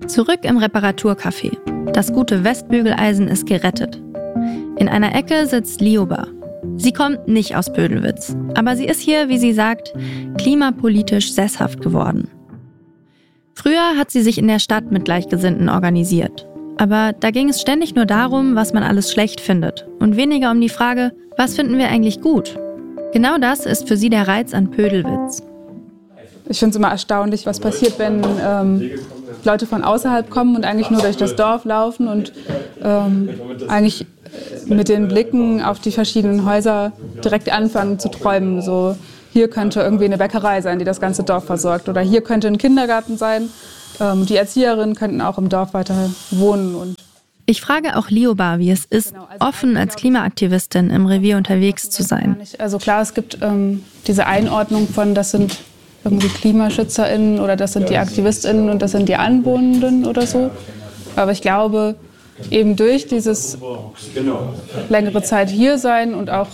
Zurück im Reparaturcafé. Das gute Westbügeleisen ist gerettet. In einer Ecke sitzt Lioba. Sie kommt nicht aus Pödelwitz, aber sie ist hier, wie sie sagt, klimapolitisch sesshaft geworden. Früher hat sie sich in der Stadt mit Gleichgesinnten organisiert. Aber da ging es ständig nur darum, was man alles schlecht findet und weniger um die Frage, was finden wir eigentlich gut? Genau das ist für sie der Reiz an Pödelwitz. Ich finde es immer erstaunlich, was passiert, wenn Leute von außerhalb kommen und eigentlich nur durch das Dorf laufen und eigentlich mit den Blicken auf die verschiedenen Häuser direkt anfangen zu träumen. So, hier könnte irgendwie eine Bäckerei sein, die das ganze Dorf versorgt. Oder hier könnte ein Kindergarten sein. Die Erzieherinnen könnten auch im Dorf weiter wohnen. Ich frage auch Lioba, wie es ist, offen als Klimaaktivistin im Revier unterwegs zu sein. Also klar, es gibt diese Einordnung von, das sind irgendwie KlimaschützerInnen oder das sind die AktivistInnen und das sind die Anwohnenden oder so. Aber ich glaube, eben durch dieses längere Zeit hier sein und auch,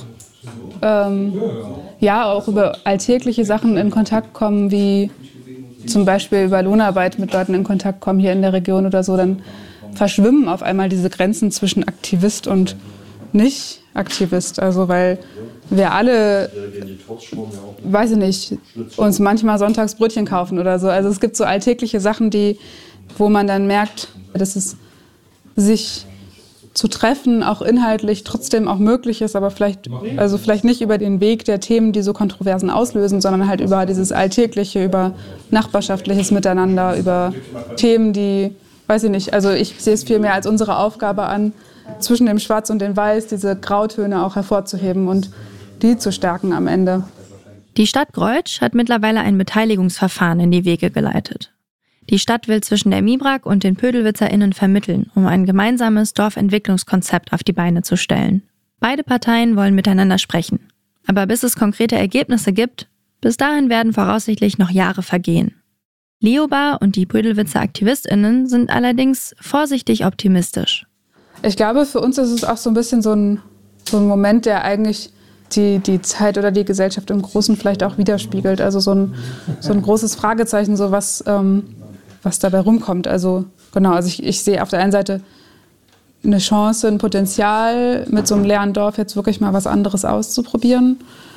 auch über alltägliche Sachen in Kontakt kommen, wie zum Beispiel über Lohnarbeit mit Leuten in Kontakt kommen hier in der Region oder so, dann verschwimmen auf einmal diese Grenzen zwischen Aktivist und Nicht-Aktivist. Also weil wir alle, weiß ich nicht, uns manchmal Sonntagsbrötchen kaufen oder so. Also es gibt so alltägliche Sachen, wo man dann merkt, dass es sich zu treffen auch inhaltlich trotzdem auch möglich ist, aber vielleicht nicht über den Weg der Themen, die so Kontroversen auslösen, sondern halt über dieses Alltägliche, über nachbarschaftliches Miteinander, über Themen, die, weiß ich nicht, also ich sehe es viel mehr als unsere Aufgabe an, zwischen dem Schwarz und dem Weiß diese Grautöne auch hervorzuheben und die zu stärken am Ende. Die Stadt Greutsch hat mittlerweile ein Beteiligungsverfahren in die Wege geleitet. Die Stadt will zwischen der MIBRAG und den PödelwitzerInnen vermitteln, um ein gemeinsames Dorfentwicklungskonzept auf die Beine zu stellen. Beide Parteien wollen miteinander sprechen. Aber bis es konkrete Ergebnisse gibt, bis dahin werden voraussichtlich noch Jahre vergehen. Lioba und die Pödelwitzer AktivistInnen sind allerdings vorsichtig optimistisch. Ich glaube, für uns ist es auch so ein bisschen so ein Moment, der eigentlich die Zeit oder die Gesellschaft im Großen vielleicht auch widerspiegelt. Also so ein großes Fragezeichen, so was dabei rumkommt. Also genau, also ich sehe auf der einen Seite eine Chance, ein Potenzial, mit so einem leeren Dorf jetzt wirklich mal was anderes auszuprobieren.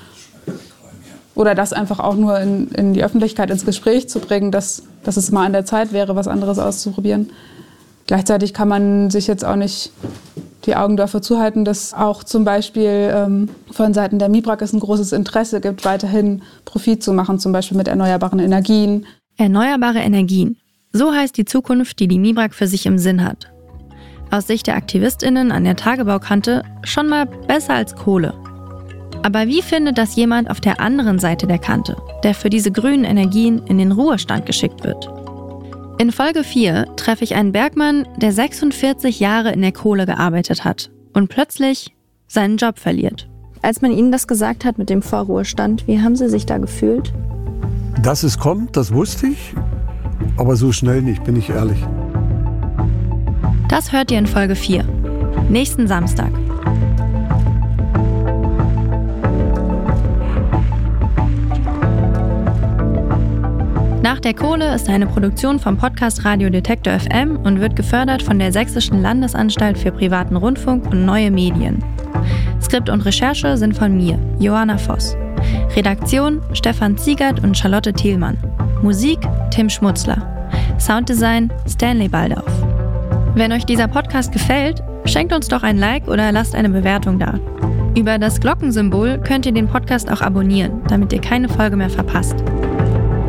Oder das einfach auch nur in die Öffentlichkeit, ins Gespräch zu bringen, dass es mal an der Zeit wäre, was anderes auszuprobieren. Gleichzeitig kann man sich jetzt auch nicht die Augen dafür zuhalten, dass auch zum Beispiel von Seiten der MIBRAG es ein großes Interesse gibt, weiterhin Profit zu machen, zum Beispiel mit erneuerbaren Energien. Erneuerbare Energien. So heißt die Zukunft, die MIBRAG für sich im Sinn hat. Aus Sicht der AktivistInnen an der Tagebaukante schon mal besser als Kohle. Aber wie findet das jemand auf der anderen Seite der Kante, der für diese grünen Energien in den Ruhestand geschickt wird? In Folge 4 treffe ich einen Bergmann, der 46 Jahre in der Kohle gearbeitet hat und plötzlich seinen Job verliert. Als man Ihnen das gesagt hat mit dem Vorruhestand, wie haben Sie sich da gefühlt? Dass es kommt, das wusste ich, aber so schnell nicht, bin ich ehrlich. Das hört ihr in Folge 4, nächsten Samstag. Nach der Kohle ist eine Produktion vom Podcast Radio Detektor FM und wird gefördert von der Sächsischen Landesanstalt für privaten Rundfunk und neue Medien. Skript und Recherche sind von mir, Johanna Voss. Redaktion Stefan Ziegert und Charlotte Thielmann. Musik Tim Schmutzler. Sounddesign Stanley Baldauf. Wenn euch dieser Podcast gefällt, schenkt uns doch ein Like oder lasst eine Bewertung da. Über das Glockensymbol könnt ihr den Podcast auch abonnieren, damit ihr keine Folge mehr verpasst.